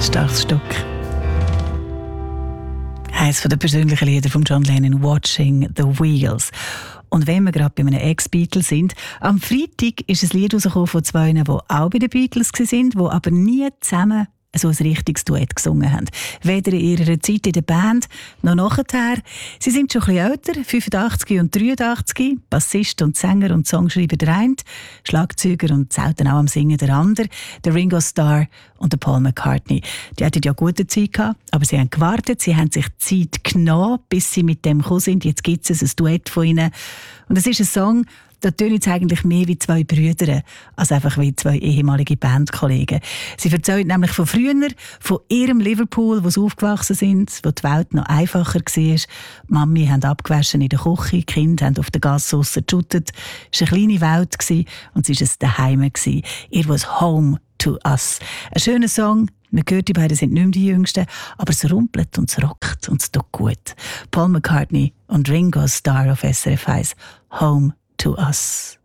Starkes Stück. Eines der persönlichen Lieder von John Lennon, «Watching the Wheels». Und wenn wir gerade bei einem Ex-Beatle sind, am Freitag ist ein Lied rausgekommen von zwei, die auch bei den Beatles waren, die aber nie zusammen so ein richtiges Duett gesungen haben. Weder in ihrer Zeit in der Band noch nachher. Sie sind schon ein bisschen älter, 85 und 83, Bassist und Sänger und Songschreiber der eine, Schlagzeuger und selten auch am Singen der andere, der Ringo Starr und der Paul McCartney. Die hatten ja gute Zeit gehabt, aber sie haben gewartet, sie haben sich Zeit genommen, bis sie mit dem gekommen sind. Jetzt gibt es ein Duett von ihnen. Und es ist ein Song, da tönen es eigentlich mehr wie zwei Brüder, als einfach wie zwei ehemalige Bandkollegen. Sie erzählen nämlich von früher, von ihrem Liverpool, wo sie aufgewachsen sind, wo die Welt noch einfacher war. Die Mami haben abgewaschen in der Küche, die Kinder haben auf der Gasse draussen geshootet. Es war eine kleine Welt und es war ein Daheim. It was home to us. Ein schöner Song. Man hört, die beiden sind nicht mehr die Jüngsten, aber es rumpelt und es rockt und es tut gut. Paul McCartney und Ringo Starr auf SRF 1. Home to us.